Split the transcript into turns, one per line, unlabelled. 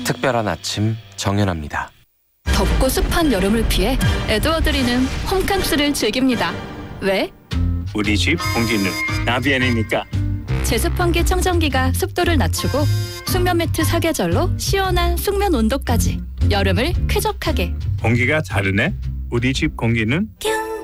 특별한 아침 정연합니다.
덥고 습한 여름을 피해 에드워드리는 홈캉스를 즐깁니다. 왜?
우리 집 공기는 나비엔이니까.
제습환기 청정기가 습도를 낮추고 숙면 매트 사계절로 시원한 숙면 온도까지 여름을 쾌적하게.
공기가 다르네. 우리 집 공기는